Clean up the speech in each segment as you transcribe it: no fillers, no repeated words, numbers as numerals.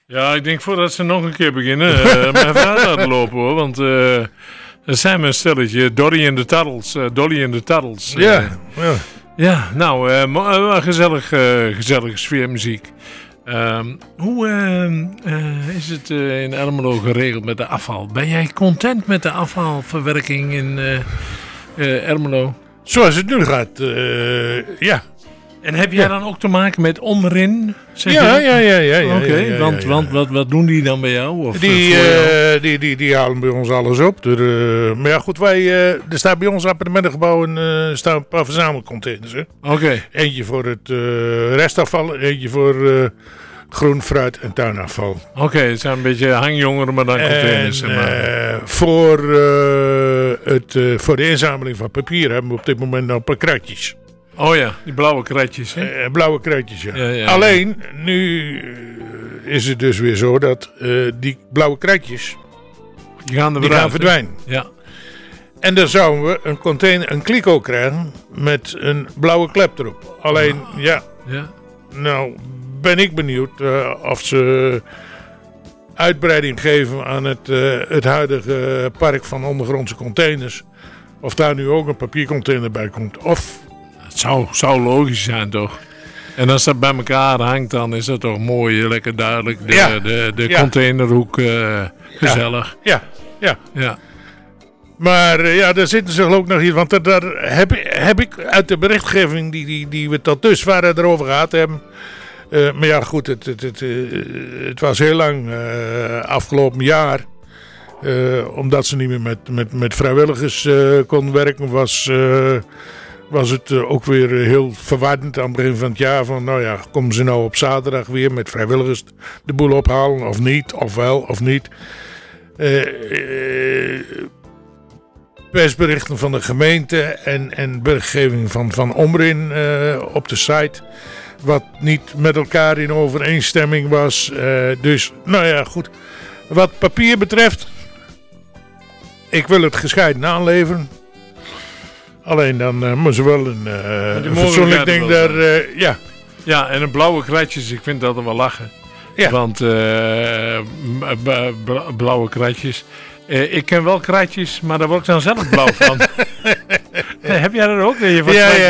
Ja, ik denk voordat ze nog een keer beginnen, mijn vader laten lopen hoor. Want er zijn een stelletje, Dolly en de Taddles. Ja. Ja, nou, gezellige sfeermuziek. Hoe is het in Ermelo geregeld met de afval? Ben jij content met de afvalverwerking in Ermelo? Zoals het nu gaat, ja. En heb jij dan ook te maken met Omrin? Ja. Oké, want wat doen die dan bij jou? Of, die halen bij ons alles op. Maar ja, goed, er staat bij ons appartementengebouw staan een paar verzamelcontainers. Oké. Eentje voor het restafval, eentje voor groen, fruit en tuinafval. Oké, het zijn een beetje hangjongeren, maar dan containers. Voor de inzameling van papier hebben we op dit moment nog een paar kratjes. Oh ja, die blauwe kratjes. Hè? Blauwe kratjes, ja. Ja. Alleen, nu is het dus weer zo dat die blauwe kratjes, die gaan verdwijnen. Ja. En dan zouden we een kliko krijgen met een blauwe klep erop. Alleen, nou ben ik benieuwd of ze uitbreiding geven aan het huidige park van ondergrondse containers. Of daar nu ook een papiercontainer bij komt. Of... Het zou logisch zijn, toch? En als dat bij elkaar hangt, dan is dat toch mooi, lekker duidelijk. De containerhoek, gezellig. Ja. Maar daar zitten ze ook nog hier. Want daar heb ik uit de berichtgeving die we tot dusver erover gehad hebben. Maar ja, goed, het was heel lang afgelopen jaar. Omdat ze niet meer met vrijwilligers konden werken, was het ook weer heel verwarrend aan het begin van het jaar. Van nou ja, komen ze nou op zaterdag weer met vrijwilligers de boel ophalen of niet, of wel of niet. Persberichten van de gemeente en berichtgeving van Omrin op de site. Wat niet met elkaar in overeenstemming was. Dus nou ja, goed. Wat papier betreft, ik wil het gescheiden aanleveren. Alleen dan moeten ze wel een fatsoenlijk ding daar, ja. Ja, en een blauwe kratjes, ik vind dat er wel lachen. Ja. Want blauwe kratjes. Ik ken wel kratjes, maar daar word ik dan zelf blauw van. Heb jij dat ook? Ja,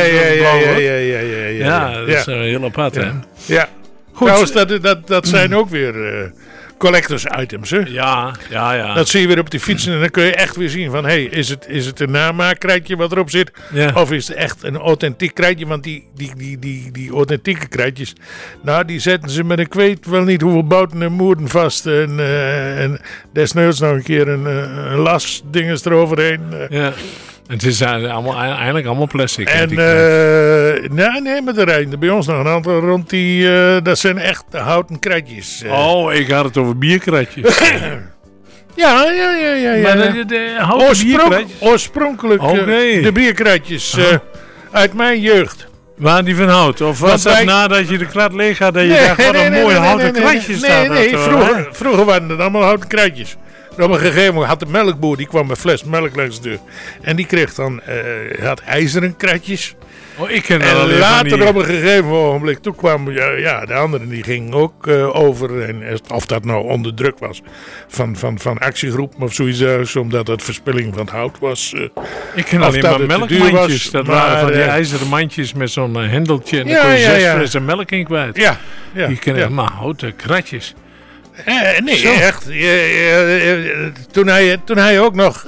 dat is heel apart, hè? Ja. Goed. Trouwens, dat zijn ook weer collectors items, hè? Ja. Dat zie je weer op die fietsen en dan kun je echt weer zien van... is het een namaakkrijtje wat erop zit? Ja. Of is het echt een authentiek krijtje? Want die authentieke krijtjes... Nou, die zetten ze met ik weet wel niet hoeveel bouten en moeren vast. En desnoods nog een keer een las dinges eroverheen. Ja. Het is eigenlijk allemaal plastic. En nee, maar er rijden bij ons nog een aantal rond die... dat zijn echt houten kratjes. Oh, ik had het over bierkratjes. Ja. Maar de houten bierkratjes? Oorspronkelijk de bierkratjes uit mijn jeugd. Waar die van hout? Of was dat nadat je de krat leeg had dat je dacht wat een mooie houten kratjes staat? Nee, vroeger waren het allemaal houten kratjes. Op een gegeven moment had de melkboer, die kwam met fles melk langs de deur. En die kreeg dan, had ijzeren kratjes. Oh, ik ken en later op een gegeven ogenblik, toen kwam de andere, die ging ook over. En of dat nou onder druk was van actiegroepen of zoiets, omdat het verspilling van het hout was. Ik ken alleen maar melkmandjes. Dat waren van die ijzeren mandjes met zo'n hendeltje. En dan kon je 6 flessen melk in kwijt. Ja. Die kennen maar houten kratjes. Nee, zo. Echt. Toen hij ook nog...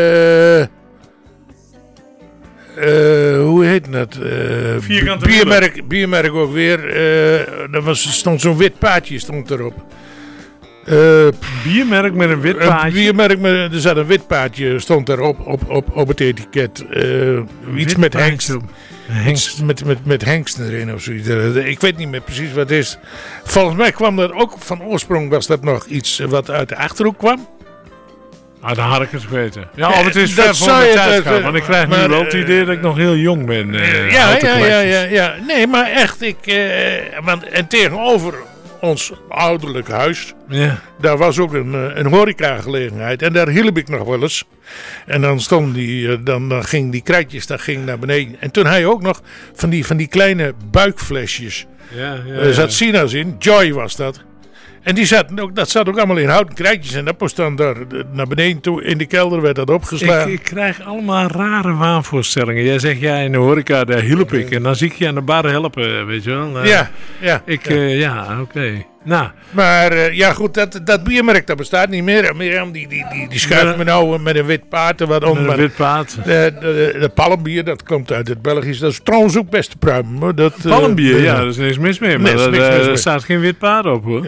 hoe heet dat? Biermerk ook weer. Stond zo'n wit paadje stond erop. Biermerk met een wit paadje? Er zat een wit paadje stond erop op het etiket. Iets met hengsten. Met hengsten erin of zoiets. Ik weet niet meer precies wat het is. Volgens mij kwam dat ook van oorsprong, was dat nog iets wat uit de Achterhoek kwam. Ah, dan had ik het geweten. Ja, of het is ver voor de tijd gaan. Want ik krijg nu wel het idee dat ik nog heel jong ben. Ja. Nee, maar echt. En tegenover ons ouderlijk huis, daar was ook een horecagelegenheid. En daar hielp ik nog wel eens. En dan dan ging die kratjes naar beneden. En toen hij ook nog van die kleine buikflesjes. Er zat sinaas in. Joy was dat. En dat zat ook allemaal in houten krijtjes. En dat moest dan daar naar beneden toe in de kelder werd dat opgeslagen. Ik krijg allemaal rare waanvoorstellingen. Jij zegt, in de horeca, daar hielp ik. En dan zie ik je aan de bar helpen, weet je wel. Oké. Nou. Maar goed, dat biermerk dat bestaat niet meer. Mirjam die schuift me nou met een wit paard. Met een wit paard. De palmbier, dat komt uit het Belgisch. Dat is trouwens ook best te pruimen. Palmbier, daar is niks mis mee. Maar er staat geen wit paard op, hoor.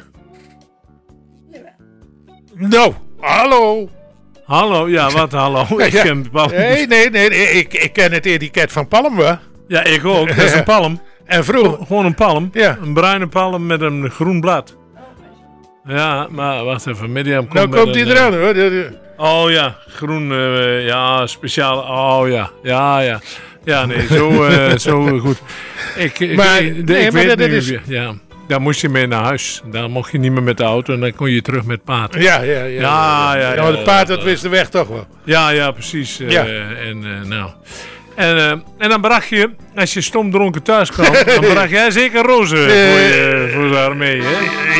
Nou, hallo. Hallo, wat hallo? Ik ken palm. Nee, ik ken het etiket van palm, hoor. Ja, ik ook. Dat is een palm. En vroeger... Gewoon een palm. Ja. Een bruine palm met een groen blad. Ja, maar wacht even. Mirjam komt nou komt hij eraan, hoor. Oh ja, groen. Speciaal. Oh ja. Ja, nee, zo goed. Ik weet niet. Ja. Daar moest je mee naar huis. Dan mocht je niet meer met de auto en dan kon je terug met paard. Ja, maar het paard dat wist de weg toch wel. Ja, precies. En dan bracht je, als je stom dronken thuis kwam, dan bracht jij zeker rozen voor de armee, hè?